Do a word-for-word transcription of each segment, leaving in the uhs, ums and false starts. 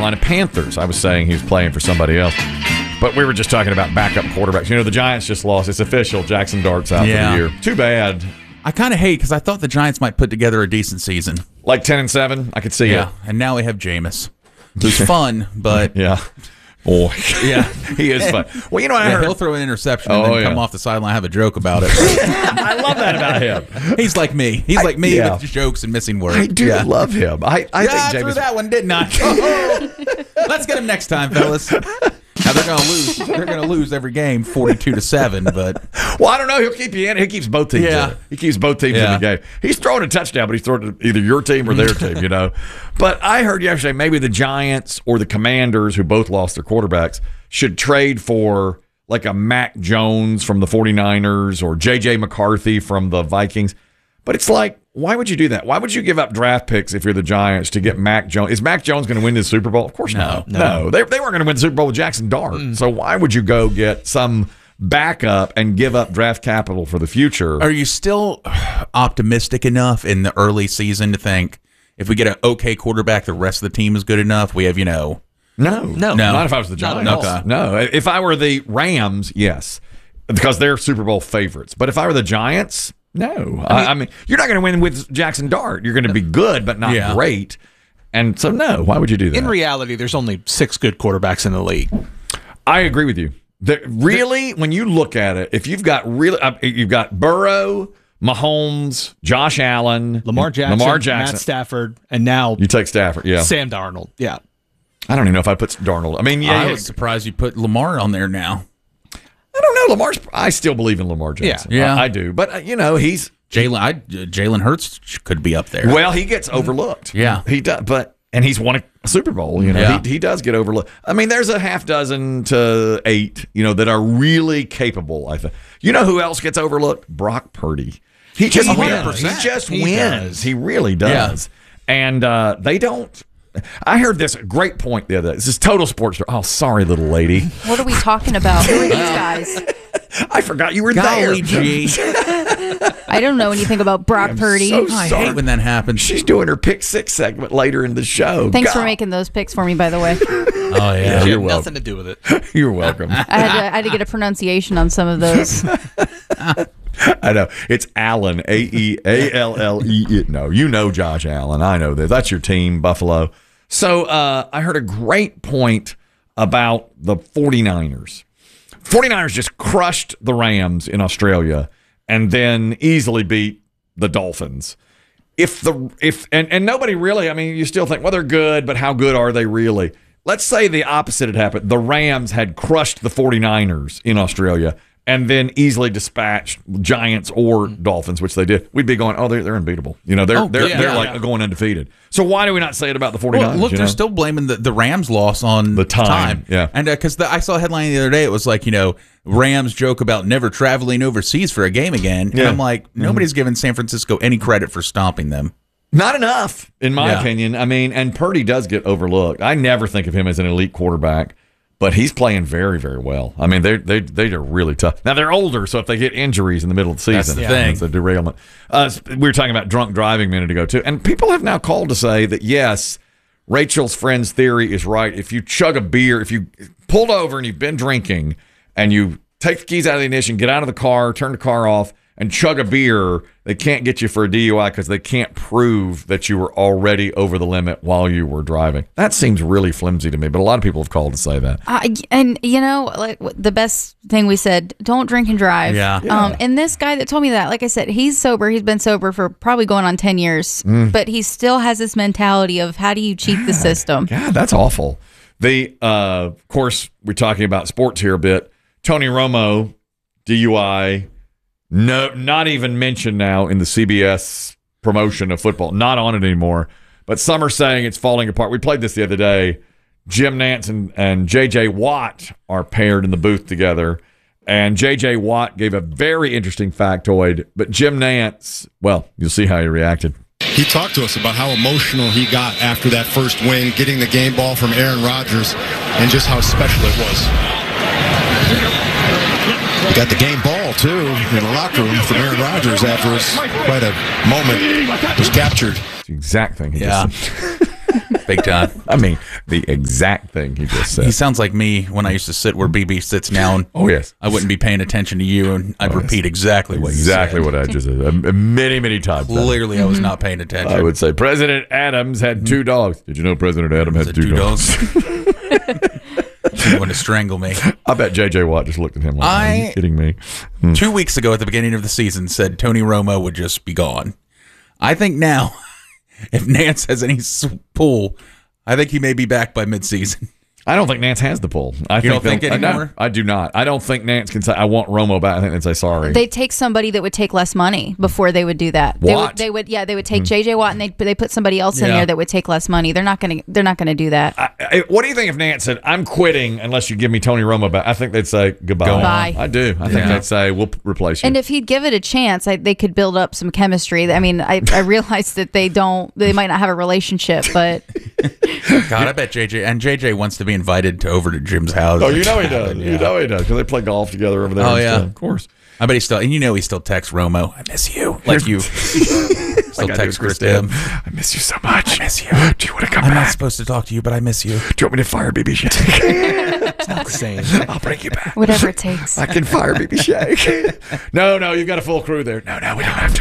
Carolina Panthers. I was saying he was playing for somebody else. But we were just talking about backup quarterbacks. You know, the Giants just lost. It's official. Jackson Dart's out Yeah. for the year. Too bad. I kind of hate because I thought the Giants might put together a decent season. Like ten and seven, I could see Yeah, it. and now we have Jameis, who's fun, but Yeah. Boy. yeah, He is fun. Well, you know what I yeah, heard? he'll throw an interception and Oh, then come yeah. off the sideline and have a joke about it. I love that about him. He's like me. He's I- like me yeah. with jokes and missing words. I do yeah. love him. I, I yeah, I think threw Jameis. that one, didn't I? Oh, let's get him next time, fellas. Now they're gonna lose. They're gonna lose every game, forty-two to seven. But Well, I don't know. He'll keep you in. He keeps both teams Yeah. in it. He keeps both teams Yeah. in the game. He's throwing a touchdown, but he's throwing to either your team or their team, you know. But I heard yesterday maybe the Giants or the Commanders, who both lost their quarterbacks, should trade for like a Mac Jones from the 49ers or J J McCarthy from the Vikings. But it's like, why would you do that? Why would you give up draft picks if you're the Giants to get Mac Jones? Is Mac Jones going to win the Super Bowl? Of course No, not. no. No, they, they weren't going to win the Super Bowl with Jackson Dart. Mm. So why would you go get some backup and give up draft capital for the future? are you still optimistic enough in the early season to think if we get an okay quarterback, the rest of the team is good enough? We have, you know, No, No. No. not if I was the Not Giants. at all. No, if I were the Rams, yes, because they're Super Bowl favorites. But if I were the Giants, no. I mean, I mean you're not going to win with Jackson Dart. You're going to be good, but not Yeah. great. And so, no. Why would you do that? In reality, there's only six good quarterbacks in the league. I agree with you. There, really, when you look at it, if you've got really, uh, you've got Burrow, Mahomes, Josh Allen, Lamar Jackson, Lamar Jackson. Matt Stafford, and now You take Stafford, yeah. Sam Darnold. Yeah. I don't even know if I put Darnold. I mean, yeah, I yeah. was surprised you put Lamar on there now. I don't know. Lamar's. I still believe in Lamar Jackson. Yeah. I, I do. But uh, you know, he's Jalen, I Jalen Hurts could be up there. well, he gets overlooked. Yeah. he does. But and he's won a Super Bowl. You know, Yeah. he, he does get overlooked. I mean, there's a half dozen to eight. You know, that are really capable. I think. You know who else gets overlooked? Brock Purdy. He just He wins. does. He just He wins. does. He really does. And uh, they don't. I heard this great point the other day. This is total sports. Oh, sorry, little lady. What are we talking about? Who are these guys? I forgot you were Golly there. gee. I don't know anything about Brock Purdy. so I sorry. hate when that happens. She's doing her pick six segment later in the show. Thanks for God. making those picks for me, by the way. Oh, Yeah, yeah. you're Had welcome. nothing to do with it. You're welcome. I had, to, I had to get a pronunciation on some of those. I know. It's Allen, A E A L L E. No, you know Josh Allen. I know that. That's your team, Buffalo. So uh, I heard a great point about the 49ers. 49ers just crushed the Rams in Australia and then easily beat the Dolphins. If the if and, and nobody really, I mean, you still think, well, they're good, but how good are they really? Let's say the opposite had happened. The Rams had crushed the 49ers in Australia and then easily dispatched Giants or Dolphins, which they did. We'd be going, oh, they're, they're unbeatable. You know, they're Oh, they're, yeah, they're yeah, like yeah. going undefeated. So why do we not say it about the 49ers? Well, look, you they're know? still blaming the, the Rams loss on The time, yeah. And because I saw a headline the other day, it was like, you know, Rams joke about never traveling overseas for a game again. And Yeah. I'm like, nobody's giving San Francisco any credit for stomping them. Not enough, in my Yeah. opinion. I mean, and Purdy does get overlooked. I never think of him as an elite quarterback, but he's playing very, very well. I mean, they they they are really tough. Now they're older, so if they get injuries in the middle of the season, That's the thing. it's a derailment. Uh, we were talking about drunk driving a minute ago too, and people have now called to say that yes, Rachel's friend's theory is right. If you chug a beer, if you pulled over and you've been drinking, and you take the keys out of the ignition, get out of the car, turn the car off, and chug a beer, they can't get you for a D U I because they can't prove that you were already over the limit while you were driving. That seems really flimsy to me, but a lot of people have called to say that. Uh, and you know, like w- the best thing we said, don't drink and drive. Yeah. Yeah. Um, and this guy that told me that, like I said, he's sober. He's been sober for probably going on ten years, Mm. but he still has this mentality of how do you cheat the system? God, that's awful. The uh, of course, we're talking about sports here a bit. Tony Romo, D U I, no, not even mentioned now in the C B S promotion of football. Not on it anymore. But some are saying it's falling apart. We played this the other day. Jim Nantz and, and J J Watt are paired in the booth together. And J J Watt gave a very interesting factoid. But Jim Nantz, well, you'll see how he reacted. He talked to us about how emotional he got after that first win, getting the game ball from Aaron Rodgers, and just how special it was. Got the game ball, too, in the locker room from Aaron Rodgers after his quite a moment was captured. It's the exact thing he Yeah. just said. Big time. I mean, the exact thing he just said. He sounds like me when I used to sit where B B sits now. And Oh, yes. I wouldn't be paying attention to you, and I'd repeat exactly what exactly you said. what I just said. Uh, Many, many times. Clearly, I was not paying attention. I would say President Adams had two dogs. Did you know President Adams Was had it two, two dogs? You want to strangle me. I bet J J Watt just looked at him like, I- are you kidding me? Two weeks ago at the beginning of the season said Tony Romo would just be gone. I think now, if Nance has any s- pull, I think he may be back by midseason. I don't think Nance has the pull. I You don't think they'll- anymore? No, I do not. I don't think Nance can say, I want Romo back. I think they'd say sorry. They take somebody that would take less money before they would do that. They Watt? would, they would, yeah, they would take J J Watt and they they put somebody else in Yeah. there that would take less money. They're not gonna they're not gonna do that. I, I- what do you think if Nance said, I'm quitting unless you give me Tony Romo back? I think they'd say goodbye. Go on. Bye. I do. I think Yeah. they'd say, we'll p- replace you. And if he'd give it a chance, I, they could build up some chemistry. I mean, I, I realize that they don't, they might not have a relationship, but God, I bet J J and J J wants to be invited to over to Jim's house. oh, you know he does. You know he does because they play golf together over there. Oh, and yeah. stuff. Of course. I bet he still, and you know he still texts Romo. I miss you, like you. Still Like I do text Chris Chris Tim. I miss you so much. I miss you. Do you want to come I'm not back? supposed to talk to you, but I miss you. Do you want me to fire B B Shake? It's not the same. I'll bring you back. whatever it takes. I can fire B B Shake. no, no, you've got a full crew there. No, no, we don't have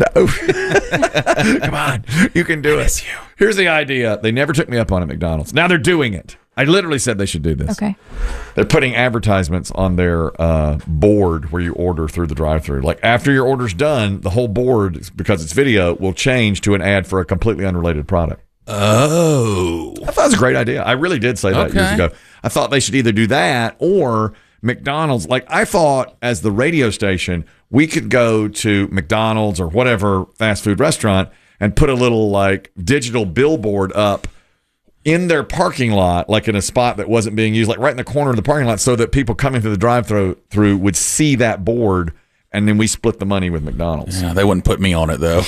to. No. Come on. You can do it. Here's the idea. They never took me up on it, McDonald's. Now they're doing it. I literally said they should do this. Okay. They're putting advertisements on their uh, board where you order through the drive-thru. Like after your order's done, the whole board, because it's video, will change to an ad for a completely unrelated product. Oh, I thought it was a great idea. I really did say that Okay. years ago. I thought they should either do that or McDonald's. Like I thought as the radio station, we could go to McDonald's or whatever fast food restaurant and put a little like digital billboard up in their parking lot, like in a spot that wasn't being used, like right in the corner of the parking lot, so that people coming through the drive-through through would see that board, and then we split the money with McDonald's. yeah, they wouldn't put me on it though.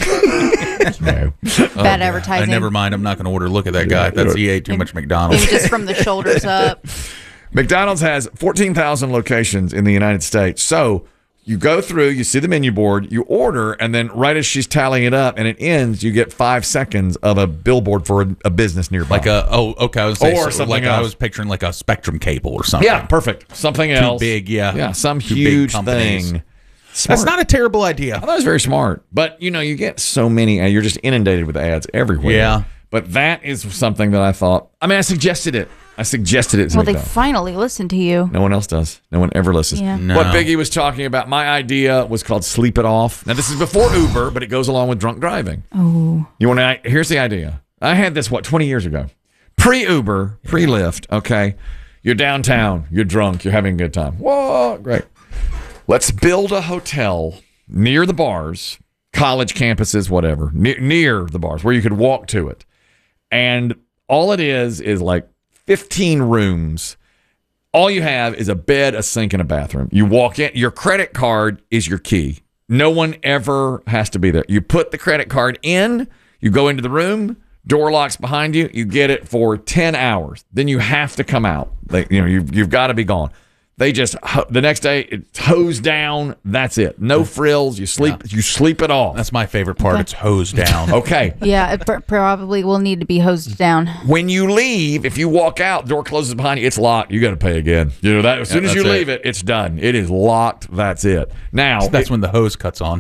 No. Bad I advertising. never mind. I'm not going to order. Look at that guy. That's he ate too much Maybe McDonald's. just from the shoulders up. McDonald's has fourteen thousand locations in the United States. So you go through, you see the menu board, you order, and then right as she's tallying it up and it ends, you get five seconds of a billboard for a, a business nearby. Like a oh okay, I was saying, Or so something like I else. was picturing like a Spectrum cable or something. yeah, perfect. Something else. big, yeah. Yeah, some Too big huge companies. thing. That's Smart. not a terrible idea. I thought it was very smart. But, you know, you get so many, uh, you're just inundated with ads everywhere. Yeah. But that is something that I thought, I mean, I suggested it. I suggested it to Well, they McDonald's. finally listened to you. No one else does. No one ever listens. Yeah. No. What Biggie was talking about, my idea was called Sleep It Off. Now, this is before Uber, but it goes along with drunk driving. Oh. You want to, here's the idea. I had this, what, twenty years ago. Pre-Uber, pre-Lyft, okay? You're downtown, you're drunk, you're having a good time. Whoa, great. Let's build a hotel near the bars, college campuses, whatever, near, near the bars, where you could walk to it. And all it is is like fifteen rooms. All you have is a bed, a sink, and a bathroom. You walk in, your credit card is your key. No one ever has to be there. You put the credit card in, you go into the room, door locks behind you, you get it for ten hours. Then you have to come out. They, you know, you've, you've got to be gone. They just, the next day, it's hosed down. That's it. No frills. You sleep, you sleep it off. That's my favorite part. It's hosed down. Okay. Yeah, it pr- probably will need to be hosed down. When you leave, if you walk out, door closes behind you, it's locked. You got to pay again. You know that as soon Yeah, as you that's leave it. it's done. It is locked. That's it. Now That's it, when the hose cuts on.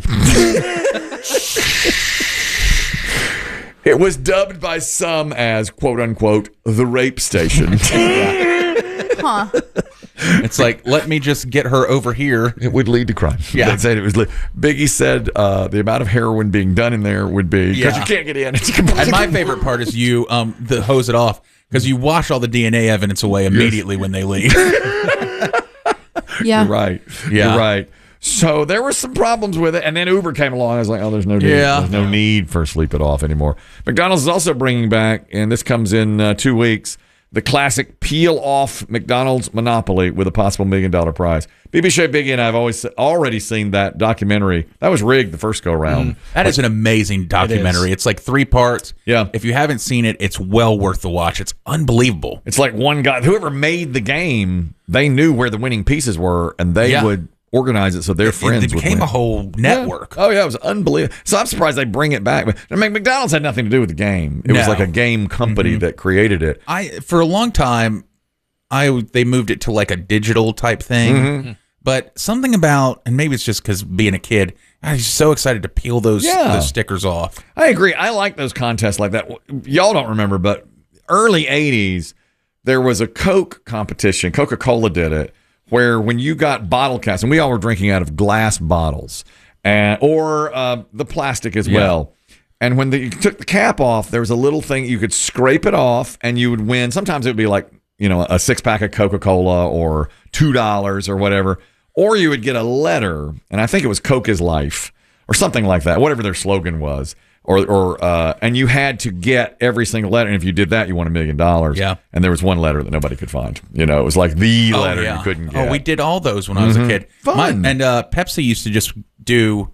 it was dubbed by some as quote unquote the rape station. Huh. It's like, let me just get her over here. It would lead to crime. Yeah. They said it was. Li- Biggie said uh, the amount of heroin being done in there would be because Yeah. you can't get in. It's completely And my favorite part is you um the hose it off because you wash all the D N A evidence away immediately when they leave. Yeah. You're right. Yeah. You're right. So there were some problems with it, and then Uber came along. I was like, "Oh, there's no need. Yeah. There's no need for Sleep It Off anymore." McDonald's is also bringing back, and this comes in uh, two weeks, the classic peel off McDonald's monopoly with a possible million dollar prize. B B Shea Biggie and I have always already seen that documentary. That was rigged the first go round. That is an amazing documentary. It's like three parts. Yeah. If you haven't seen it, it's well worth the watch. It's unbelievable. It's like one guy, whoever made the game, they knew where the winning pieces were, and they Yeah. would organize it so their It, friends it would became win. a whole network. Yeah. Oh yeah, it was unbelievable. So I'm surprised they bring it back. But I mean, McDonald's had nothing to do with the game. It was No. like a game company Mm-hmm. that created it. I for a long time, I they moved it to like a digital type thing. Mm-hmm. But something about, and maybe it's just because being a kid, I was so excited to peel those, Yeah. those stickers off. I agree. I like those contests like that. Y'all don't remember, but early eighties, there was a Coke competition. Coca-Cola did it, where when you got bottle caps, and we all were drinking out of glass bottles, and or uh, the plastic as Yeah. well. And when the, you took the cap off, there was a little thing you could scrape it off, and you would win. Sometimes it would be like, you know, a six pack of Coca-Cola or two dollars or whatever. Or you would get a letter, and I think it was Coke is Life or something like that, whatever their slogan was. Or, or uh, and you had to get every single letter, and if you did that, you won a million dollars. Yeah. And there was one letter that nobody could find. You know, it was like the letter you couldn't get. Oh, we did all those when I was a kid. Fun. My- and uh, Pepsi used to just do.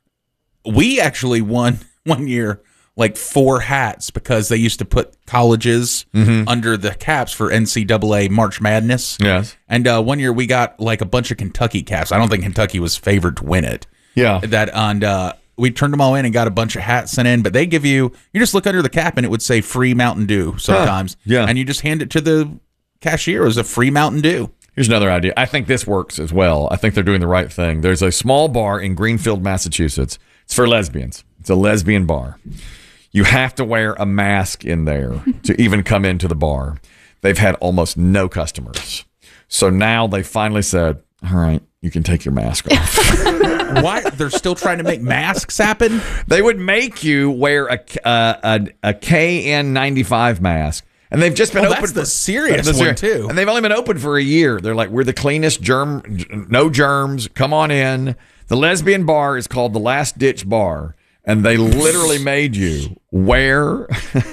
We actually won one year like four hats because they used to put colleges under the caps for N C double A March Madness. Yes. And uh, one year we got like a bunch of Kentucky caps. I don't think Kentucky was favored to win it. Yeah. That and uh, we turned them all in and got a bunch of hats sent in. But they give you, you just look under the cap and it would say free Mountain Dew sometimes. Yeah. And you just hand it to the cashier. It was a free Mountain Dew. Here's another idea. I think this works as well. I think they're doing the right thing. There's a small bar in Greenfield, Massachusetts. It's for lesbians. It's a lesbian bar. You have to wear a mask in there to even come into the bar. They've had almost no customers. So now they finally said, all right, you can take your mask off. Why? They're still trying to make masks happen? They would make you wear a, uh, a, a K N ninety-five mask. And they've just been Oh, open that's for the serious that's one, too. And they've only been open for a year. They're like, we're the cleanest, germ, no germs. Come on in. The lesbian bar is called the Last Ditch Bar, and they literally made you wear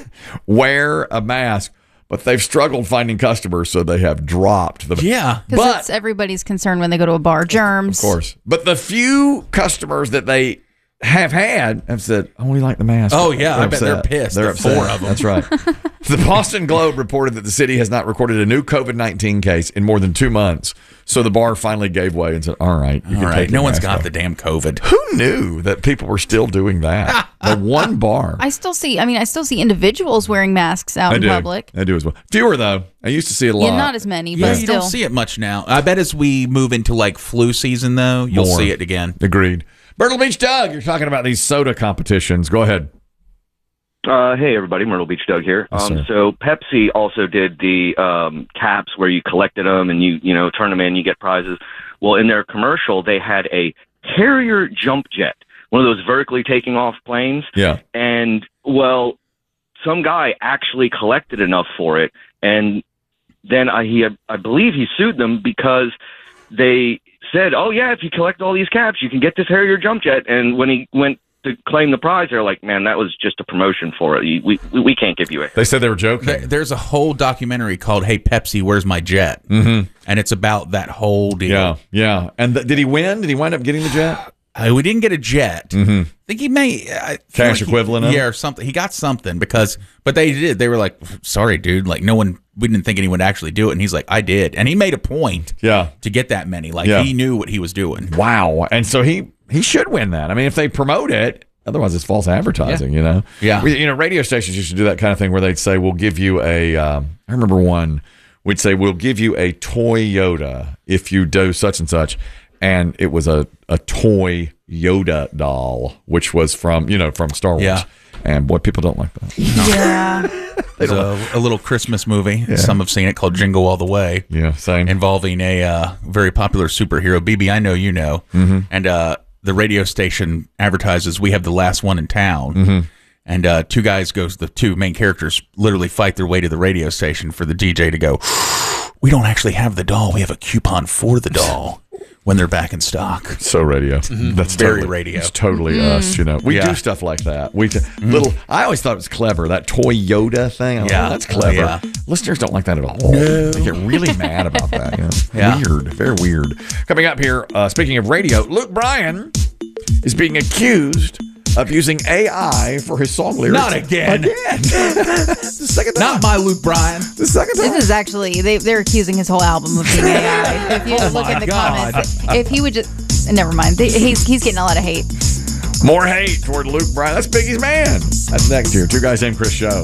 wear a mask. But they've struggled finding customers, so they have dropped the. Yeah. Because But- that's everybody's concern when they go to a bar. Germs. Of course. But the few customers that they have had have said, oh, we like the mask. Oh, yeah. I bet they're upset. pissed. They're The upset. four of them. That's right. The Boston Globe reported that the city has not recorded a new COVID nineteen case in more than two months. So the bar finally gave way and said, all right. You All can right. take No your one's mask got off. the damn COVID. Who knew that people were still doing that? The one bar. I still see. I mean, I still see individuals wearing masks out I in do. public. I do as well. Fewer, though. I used to see it a lot. Yeah, not as many, Yeah, but you still. don't see it much now. I bet as we move into like flu season, though, you'll More. see it again. Agreed. Myrtle Beach Doug, you're talking about these soda competitions. Go ahead. Uh, hey, everybody. Myrtle Beach Doug here. Yes, Um, sir. so Pepsi also did the um, caps where you collected them and you, you know, turn them in, you get prizes. Well, in their commercial, they had a Harrier jump jet, one of those vertically taking off planes. Yeah. And, well, some guy actually collected enough for it. And then I, he, I believe he sued them because they said, oh, yeah, if you collect all these caps, you can get this Harrier jump jet. And when he went to claim the prize, they're like, man, that was just a promotion for it. We, we, we can't give you it. They said they were joking. There- There's a whole documentary called "Hey Pepsi, Where's My Jet?" Mm-hmm. and it's about that whole deal. Yeah, yeah. And th- did he win? Did he wind up getting the jet? Uh, we didn't get a jet. Mm-hmm. I think he may I feel Cash like he- equivalent of it? yeah, or something. He got something because, but they did. They were like, "Sorry, dude. Like, no one. We didn't think anyone would actually do it." And he's like, "I did," and he made a point Yeah. to get that many. Like, Yeah. he knew what he was doing. Wow. And so he he should win that. I mean, if they promote it, otherwise it's false advertising, you know? Yeah. We, you know, radio stations used to do that kind of thing where they'd say, we'll give you a, um, I remember one, we'd say, we'll give you a toy Yoda if you do such and such. And it was a, a toy Yoda doll, which was from, you know, from Star Wars. Yeah. And boy, people don't like that. Yeah. There's a, a little Christmas movie. Some have seen it called Jingle All the Way. Yeah, same. Involving a uh, very popular superhero, B B. I know you know, Mm-hmm. and uh, the radio station advertises we have the last one in town, Mm-hmm. and uh, two guys goes the two main characters literally fight their way to the radio station for the D J to go. We don't actually have the doll. We have a coupon for the doll when they're back in stock. So radio. That's Very totally, radio. It's totally us, you know. We Yeah. do stuff like that. We t- little. I always thought it was clever, that toy Yoda thing. I'm like, Yeah. oh, that's clever. Yeah. Listeners don't like that at all. They get really mad about that. You know? Yeah. Weird. Very weird. Coming up here, uh, speaking of radio, Luke Bryan is being accused of using A I for his song lyrics. Not again. Again. The second time. Not my Luke Bryan. The second time. This is actually they, they're accusing his whole album of being A I. If you Oh look my in the God. comments, if he would just never mind. They, he's he's getting a lot of hate. More hate toward Luke Bryan. That's Biggie's man. That's next year. Two Guys Named Chris show.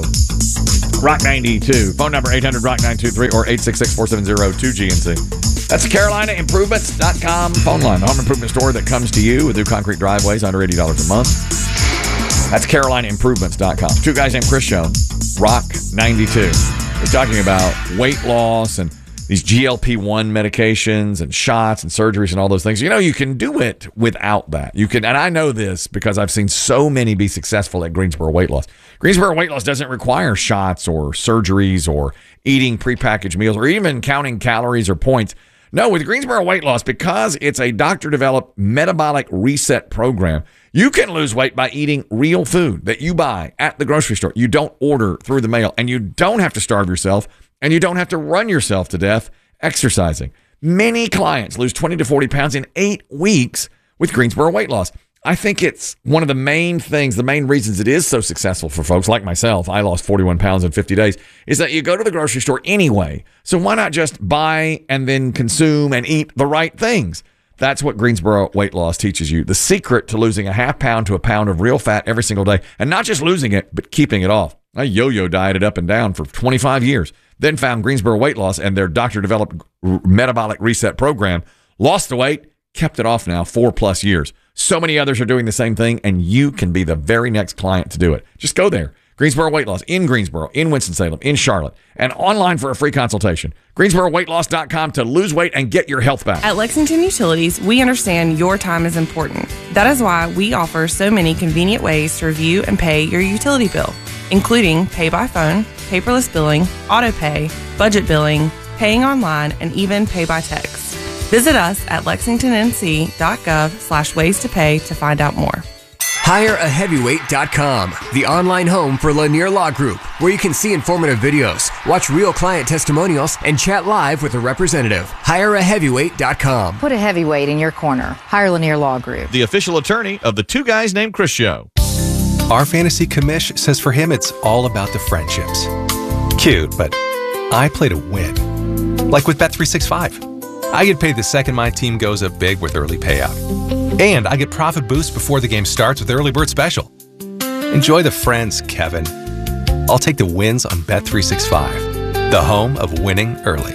Rock ninety-two. Phone number eight hundred rock nine two three or eight six six, four seven zero, two G N C. That's Carolina Improvements dot com phone line. The home improvement store that comes to you with new concrete driveways under eighty dollars a month. That's Carolina Improvements dot com. Two Guys Named Chris show. Rock ninety-two. We're talking about weight loss and these G L P one medications and shots and surgeries and all those things. You know, you can do it without that. You can, and I know this because I've seen so many be successful at Greensboro Weight Loss. Greensboro Weight Loss doesn't require shots or surgeries or eating prepackaged meals or even counting calories or points. No, with Greensboro Weight Loss, because it's a doctor-developed metabolic reset program, you can lose weight by eating real food that you buy at the grocery store. You don't order through the mail, and you don't have to starve yourself, and you don't have to run yourself to death exercising. Many clients lose twenty to forty pounds in eight weeks with Greensboro Weight Loss. I think it's one of the main things, the main reasons it is so successful for folks like myself. I lost forty-one pounds in fifty days, is that you go to the grocery store anyway. So why not just buy and then consume and eat the right things? That's what Greensboro Weight Loss teaches you. The secret to losing a half pound to a pound of real fat every single day, and not just losing it, but keeping it off. I yo-yo dieted up and down for twenty-five years, then found Greensboro Weight Loss and their doctor-developed metabolic reset program, lost the weight, kept it off now four plus years. So many others are doing the same thing, and you can be the very next client to do it. Just go there. Greensboro Weight Loss in Greensboro, in Winston-Salem, in Charlotte, and online for a free consultation. Greensboro Weight Loss dot com to lose weight and get your health back. At Lexington Utilities, we understand your time is important. That is why we offer so many convenient ways to review and pay your utility bill, including pay by phone, paperless billing, auto pay, budget billing, paying online, and even pay by text. Visit us at lexington n c dot gov slash ways to pay to find out more. hire a heavyweight dot com, the online home for Lanier Law Group, where you can see informative videos, watch real client testimonials, and chat live with a representative. hire a heavyweight dot com. Put a heavyweight in your corner. Hire Lanier Law Group. The official attorney of the Two Guys Named Chris show. Our fantasy commish says for him it's all about the friendships. Cute, but I play to win. Like with Bet three sixty-five. I get paid the second my team goes up big with early payout. And I get profit boost before the game starts with Early Bird Special. Enjoy the friends, Kevin. I'll take the wins on Bet three sixty-five, the home of winning early.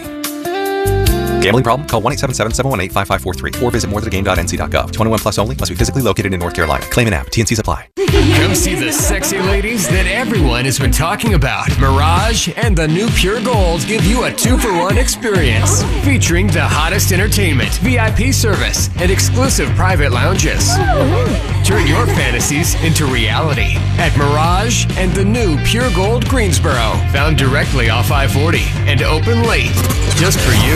Gambling problem? Call one eight seven seven, seven one eight, five five four three or visit more than a game dot n c dot gov. twenty-one plus only. Must be physically located in North Carolina. Claim an app. T N Cs apply. Come see the sexy ladies that everyone has been talking about. Mirage and the new Pure Gold give you a two-for-one experience. Featuring the hottest entertainment, V I P service, and exclusive private lounges. Turn your fantasies into reality at Mirage and the new Pure Gold Greensboro. Found directly off I forty and open late. Just for you.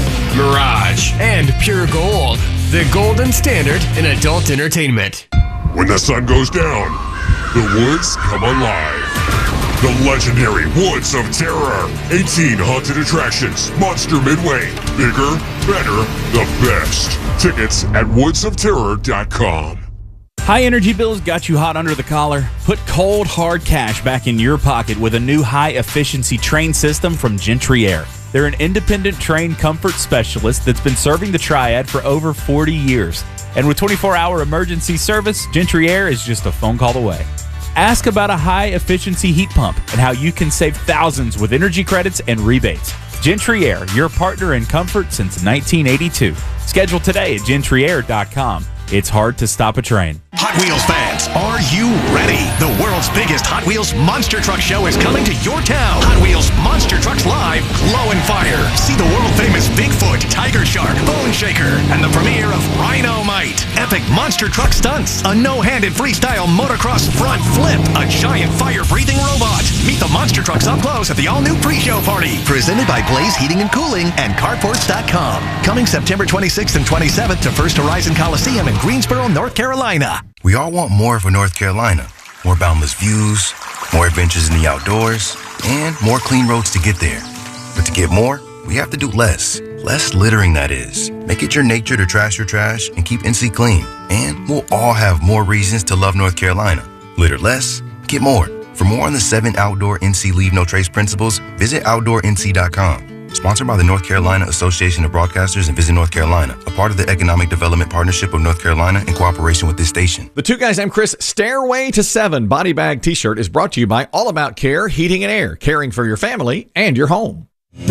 Mirage and Pure Gold, the golden standard in adult entertainment. When the sun goes down, the woods come alive. The legendary Woods of Terror. eighteen haunted attractions. Monster Midway. Bigger, better, the best. Tickets at woods of terror dot com. High energy bills got you hot under the collar? Put cold, hard cash back in your pocket with a new high-efficiency train system from Gentry Air. They're an independent train comfort specialist that's been serving the Triad for over forty years. And with twenty-four hour emergency service, Gentry Air is just a phone call away. Ask about a high-efficiency heat pump and how you can save thousands with energy credits and rebates. Gentry Air, your partner in comfort since nineteen eighty-two. Schedule today at gentry air dot com. It's hard to stop a train. Hot Wheels fans, are you ready? The world's biggest Hot Wheels Monster Truck Show is coming to your town. Hot Wheels Monster Trucks Live, Glow and Fire. See the world-famous Bigfoot, Tiger Shark, Bone Shaker, and the premiere of Rhino-Mite. Epic monster truck stunts, a no-handed freestyle motocross front flip, a giant fire-breathing robot. Meet the monster trucks up close at the all-new pre-show party. Presented by Blaze Heating and Cooling and carports dot com. Coming September twenty-sixth and twenty-seventh to First Horizon Coliseum in Greensboro, North Carolina. We all want more for North Carolina. More boundless views, more adventures in the outdoors, and more clean roads to get there. But to get more, we have to do less. less littering that is. Make it your nature to trash your trash and keep N C clean. And we'll all have more reasons to love North Carolina. Litter less, get more. For more on the seven outdoor N C Leave No Trace principles, visit outdoor N C dot com. Sponsored by the North Carolina Association of Broadcasters and Visit North Carolina, a part of the Economic Development Partnership of North Carolina in cooperation with this station. The Two Guys Named Chris Stairway to Seven body bag t-shirt is brought to you by All About Care Heating and Air, caring for your family and your home.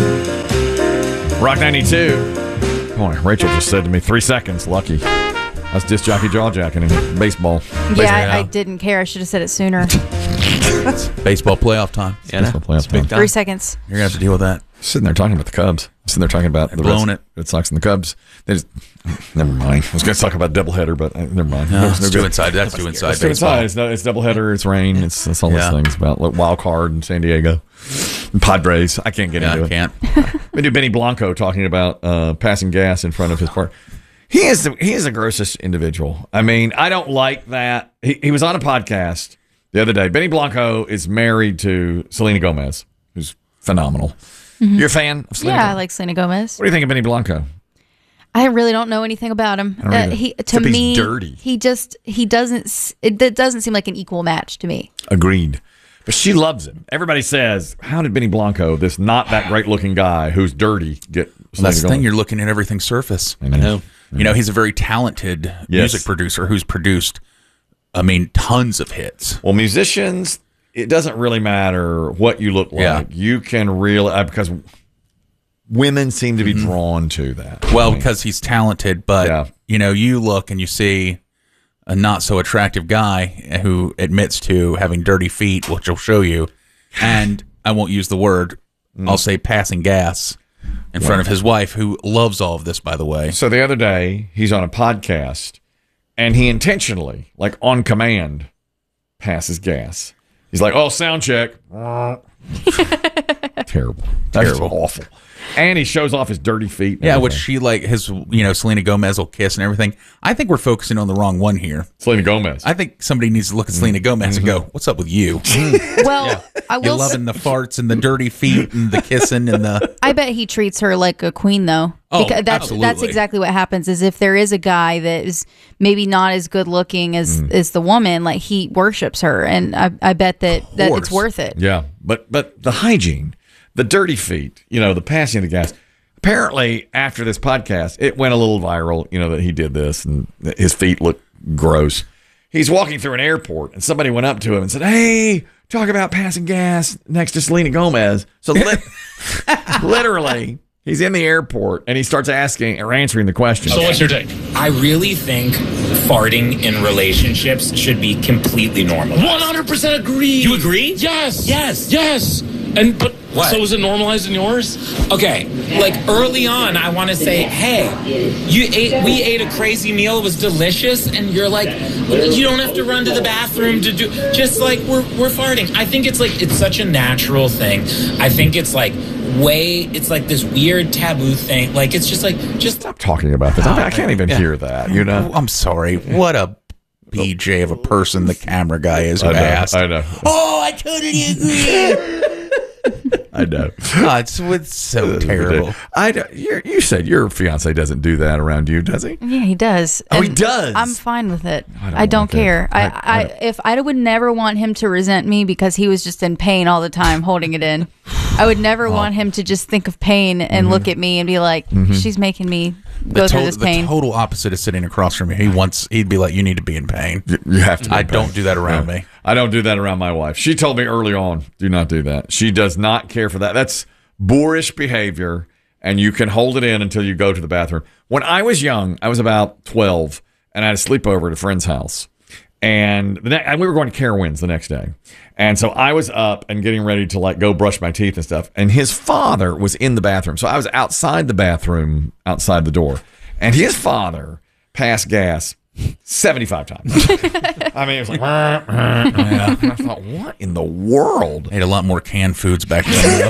Rock ninety-two. Boy, Rachel just said to me, three seconds, lucky. That's disc jockey jaw jacking in baseball. Yeah, I, I didn't care. I should have said it sooner. Baseball playoff time. Yeah, baseball playoff time. Three seconds. You're going to have to deal with that. Sitting there talking about the Cubs. Sitting there talking about They're the blowing Red, it. Red Sox and the Cubs. They just, never mind. I was going to talk about doubleheader, but uh, never mind. No, No, it's no too good. inside. That's too inside It's too baseball. inside. It's, no, it's doubleheader. It's rain. It's, it's all Yeah. those things about like wild card in San Diego. And Padres. I can't get Yeah, into I it. can't. We do Benny Blanco talking about uh, passing gas in front of his park. He is the, he is the grossest individual. I mean, I don't like that. He, he was on a podcast the other day. Benny Blanco is married to Selena Gomez, who's phenomenal. Mhm. You're a fan of Selena Yeah, I Gomez? like Selena Gomez. What do you think of Benny Blanco? I really don't know anything about him. I don't Uh, either. he to Except he's me, dirty. he just he doesn't. s- It, it doesn't seem like an equal match to me. Agreed. But she loves him. Everybody says, how did Benny Blanco, this not that great looking guy who's dirty, get Well, Selena that's the thing. Gomez? You're looking at everything surface. I know. You know, he's a very talented Yes. music producer who's produced, I mean, tons of hits. Well, musicians, it doesn't really matter what you look like. Yeah. You can really, uh, because women seem to be Mm-hmm. drawn to that. Well, I mean, because he's talented, but, you know, you look and you see a not so attractive guy who admits to having dirty feet, which I'll show you. And I won't use the word, I'll say passing gas in front of his wife, who loves all of this, by the way. So the other day, he's on a podcast, and he intentionally, like on command, passes gas. He's like, "Oh, sound check." Terrible. That's Terrible. awful. And he shows off his dirty feet. and Yeah, which everything. she like his, you know, Selena Gomez will kiss and everything. I think we're focusing on the wrong one here. Selena Gomez. I think somebody needs to look at Selena Gomez and go, "What's up with you? Well, I You're will. s- loving the farts and the dirty feet and the kissing and the." I bet he treats her like a queen, though. Oh, Because that's absolutely. that's exactly what happens. Is if there is a guy that is maybe not as good looking as Mm. as the woman, like he worships her, and I, I bet that, that it's course. worth it. Yeah, but but the hygiene, the dirty feet, you know, the passing of the gas. Apparently, after this podcast, it went a little viral. You know that he did this, and his feet look gross. He's walking through an airport, and somebody went up to him and said, "Hey, talk about passing gas next to Selena Gomez." So li- literally, he's in the airport, and he starts asking or answering the question. So what's your take? I really think farting in relationships should be completely normal. one hundred percent agree. You agree? Yes. Yes. Yes. And but What? so is it normalized in yours? Okay, like early on, I want to say, hey, you ate, we ate a crazy meal, it was delicious, and you're like, you don't have to run to the bathroom to do, just like we're we're farting. I think it's like it's such a natural thing. I think it's like way, it's like this weird taboo thing. Like it's just like just Stop talking about this. I, mean, I can't even Yeah. hear that. You know. I'm sorry. What a B J of a person the camera guy is who I know. asked. I know. Oh, I totally agree. I know. Oh, it's, it's so terrible. I don't- you're, you said your fiance doesn't do that around you, does he? Yeah, he does. Oh, he And does? I'm fine with it. I don't I don't like it. care. I, I- I, I- if I would never want him to resent me because he was just in pain all the time holding it in. I would never want him to just think of pain and look at me and be like, Mhm. "She's making me The, go to- through this the pain." total opposite is sitting across from me. He wants, he'd be like, "You need to be in pain." You, you have to. be I in pain. don't do that around Yeah. me. I don't do that around my wife. She told me early on, do not do that. She does not care for that. That's boorish behavior, and you can hold it in until you go to the bathroom. When I was young, I was about twelve, and I had a sleepover at a friend's house. And the ne- and we were going to Carowinds the next day. And so I was up and getting ready to like go brush my teeth and stuff. And his father was in the bathroom. So I was outside the bathroom, outside the door. And his father passed gas seventy-five times. I mean, it was like, yeah. And I thought, what in the world? Ate a lot more canned foods back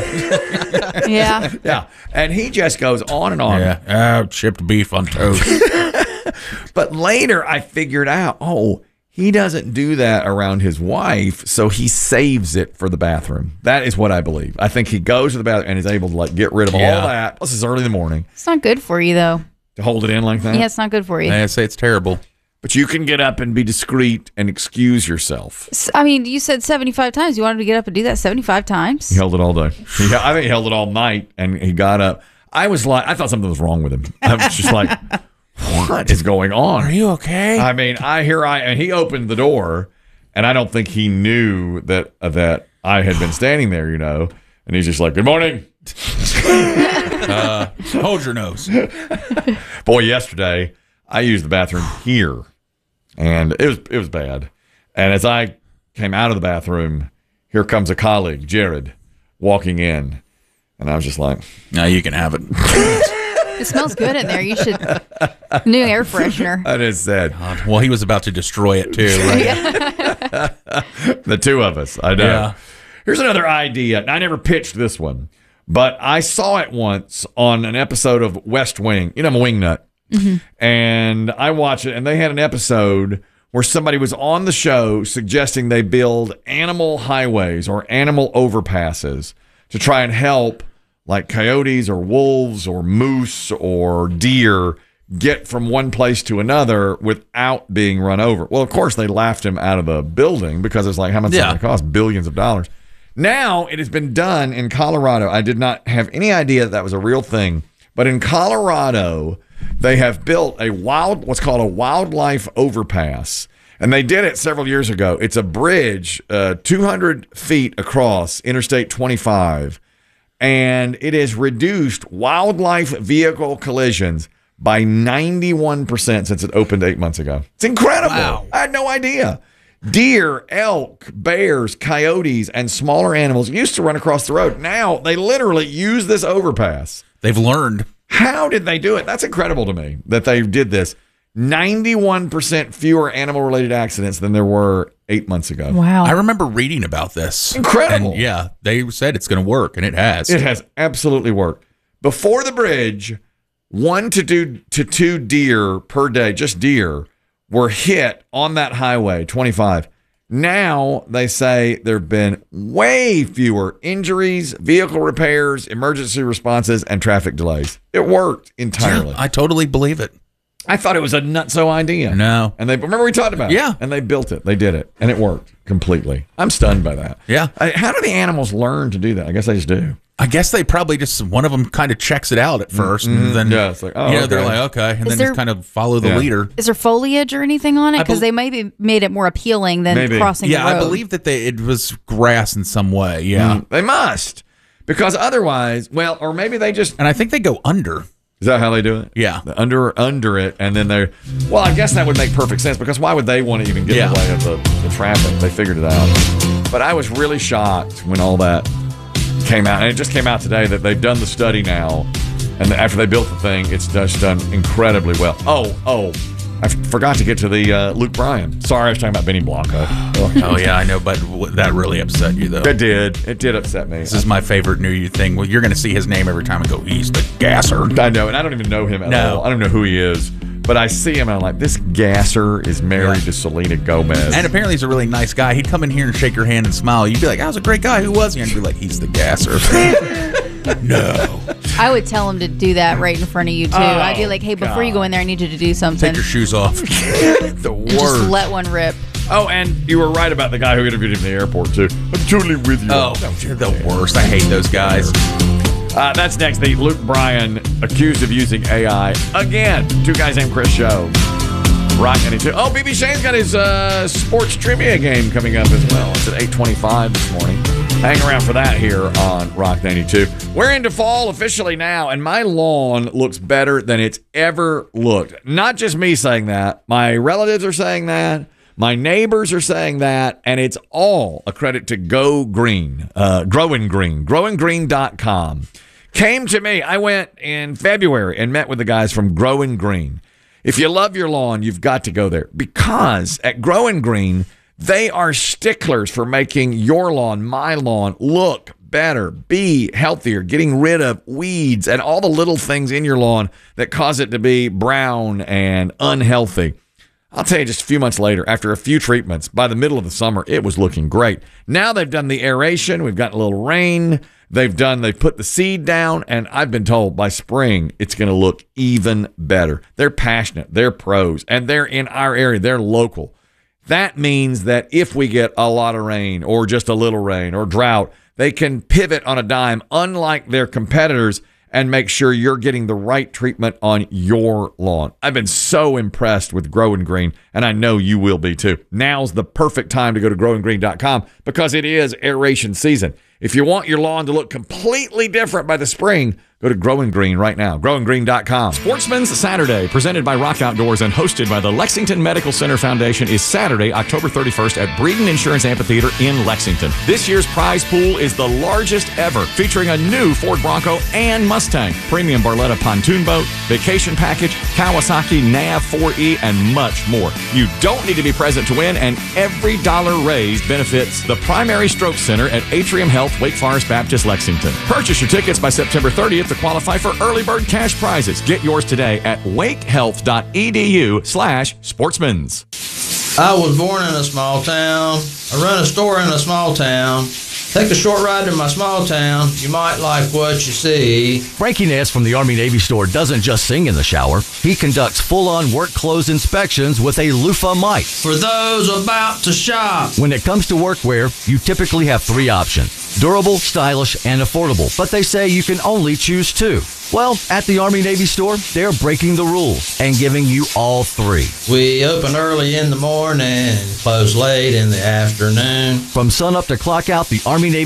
then. Yeah. Yeah. And he just goes on and on. Yeah. Oh, chipped beef on toast. But later I figured out, oh, He doesn't do that around his wife, so he saves it for the bathroom. That is what I believe. I think he goes to the bathroom and is able to like get rid of Yeah. all that. Plus, it's early in the morning It's not good for you, though. to hold it in like that. Yeah, it's not good for you. I say it's terrible. But you can get up and be discreet and excuse yourself. S- I mean, you said seventy-five times. You wanted to get up and do that seventy-five times? He held it all day. He, I think he held it all night, and he got up. I was like, I thought something was wrong with him. I was just like, what is going on? Are you okay? I mean, I hear I and he opened the door, and I don't think he knew that uh, that I had been standing there, you know. And he's just like, "Good morning." uh, hold your nose. Boy, yesterday I used the bathroom here, and it was it was bad. And as I came out of the bathroom, here comes a colleague, Jared, walking in, and I was just like, "No, you can have it." It smells good in there. You should new air freshener. I just said, well, he was about to destroy it too. The two of us, I know. Yeah. Here's another idea. I never pitched this one, but I saw it once on an episode of West Wing. You know, I'm a wing nut. Mm-hmm. And I watched it, and they had an episode where somebody was on the show suggesting they build animal highways or animal overpasses to try and help like coyotes or wolves or moose or deer get from one place to another without being run over. Well, of course, they laughed him out of the building because it's like, how much is it Yeah. going to cost? Billions of dollars. Now it has been done in Colorado. I did not have any idea that, that was a real thing. But in Colorado, they have built a wild, what's called a wildlife overpass. And they did it several years ago. It's a bridge uh, two hundred feet across Interstate twenty-five. And it has reduced wildlife vehicle collisions by ninety-one percent since it opened eight months ago. It's incredible. Wow. I had no idea. Deer, elk, bears, coyotes, and smaller animals used to run across the road. Now they literally use this overpass. They've learned. How did they do it? That's incredible to me that they did this. ninety-one percent fewer animal-related accidents than there were eight months ago. Wow. I remember reading about this. Incredible. And yeah, they said it's going to work, and it has. It has absolutely worked. Before the bridge, one to two, to two deer per day, just deer, were hit on that highway, twenty-five. Now they say there have been way fewer injuries, vehicle repairs, emergency responses, and traffic delays. It worked entirely. Yeah, I totally believe it. I thought it was a nutso idea. No. And they remember we talked about Yeah. it. And they built it. They did it. And it worked completely. I'm stunned by that. Yeah. I, how do the animals learn to do that? I guess they just do. I guess they probably just, one of them kind of checks it out at 1st Mhm. and then, Yeah, it's like, oh, you know, they're okay. like, okay, and Is then there- just kind of follow the Yeah. leader. Is there foliage or anything on it? I Because bel- they maybe made it more appealing than Maybe. crossing Yeah, the road. I believe that they, it was grass in some way. Yeah. Mm, they must. Because otherwise, well, or maybe they just. And I think they go under. Is that how they do it? Yeah. The under under it, and then they're. Well, I guess that would make perfect sense because why would they want to even get in the Yeah. way of the, the traffic? They figured it out. But I was really shocked when all that came out. And it just came out today that they've done the study now. And after they built the thing, it's just done incredibly well. Oh, oh. I f- forgot to get to the uh, Luke Bryan. Sorry, I was talking about Benny Blanco. Oh, yeah, I know, but w- that really upset you, though. It did. It did upset me. This is my favorite New Year thing. Well, you're going to see his name every time I go, he's the gasser. I know, and I don't even know him at No. all. I don't know who he is. But I see him, and I'm like, this gasser is married Yeah. to Selena Gomez. And apparently he's a really nice guy. He'd come in here and shake your hand and smile. You'd be like, I was a great guy. Who was he? And you'd be like, he's the gasser. No. I would tell him to do that right in front of you too. Oh, I'd be like, "Hey, before you go in there, I need you to do something. Take your shoes off. the And just worst. let one rip." Oh, and you were right about the guy who interviewed him in the airport, too. I'm totally with you. Oh, you're the worst. I hate those guys. Uh, that's next. The Luke Bryan accused of using A I again. Two Guys Named Chris show. Rock ninety-two. Oh, B B Shane's got his uh, sports trivia game coming up as well. It's at eight twenty-five this morning. Hang around for that here on Rock ninety-two. We're into fall officially now, and my lawn looks better than it's ever looked. Not just me saying that. My relatives are saying that. My neighbors are saying that, and it's all a credit to Go Green, uh, Growing Green, growing green dot com. Came to me. I went in February and met with the guys from Growing Green. If you love your lawn, you've got to go there because at Growing Green, they are sticklers for making your lawn, my lawn, look better, be healthier, getting rid of weeds and all the little things in your lawn that cause it to be brown and unhealthy. I'll tell you, just a few months later, after a few treatments, by the middle of the summer, it was looking great. Now they've done the aeration. We've gotten a little rain. They've done, they've put the seed down, and I've been told by spring it's going to look even better. They're passionate. They're pros, and they're in our area. They're local. That means that if we get a lot of rain or just a little rain or drought, they can pivot on a dime, unlike their competitors, and make sure you're getting the right treatment on your lawn. I've been so impressed with Grow and Green, and I know you will be too. Now's the perfect time to go to grow and green dot com because it is aeration season. If you want your lawn to look completely different by the spring, go to Grow and Green right now. grow and green dot com. Sportsman's Saturday, presented by Rock Outdoors and hosted by the Lexington Medical Center Foundation, is Saturday, October thirty-first at Breeden Insurance Amphitheater in Lexington. This year's prize pool is the largest ever, featuring a new Ford Bronco and Mustang, premium Barletta pontoon boat, vacation package, Kawasaki N A V four E, and much more. You don't need to be present to win, and every dollar raised benefits the Primary Stroke Center at Atrium Health, Wake Forest Baptist, Lexington. Purchase your tickets by September thirtieth to qualify for early bird cash prizes. Get yours today at wakehealth.edu slash sportsmans. I was born in a small town. I run a store in a small town. Take a short ride to my small town. You might like what you see. Frankie Ness from the Army Navy store doesn't just sing in the shower. He conducts full-on work clothes inspections with a loofah mic. For those about to shop. When it comes to workwear, you typically have three options: durable, stylish, and affordable. But they say you can only choose two. Well, at the Army Navy store, they're breaking the rules and giving you all three. We open early in the morning and close late in the afternoon. From sun up to clock out, the Army Navy